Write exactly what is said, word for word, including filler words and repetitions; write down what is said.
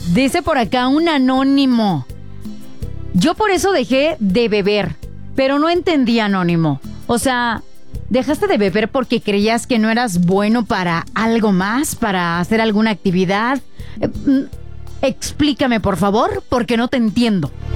Dice por acá un anónimo. Yo por eso dejé de beber, pero no entendí, anónimo. O sea, ¿dejaste de beber porque creías que no eras bueno para algo más, para hacer alguna actividad? Eh, Explícame, por favor, porque no te entiendo.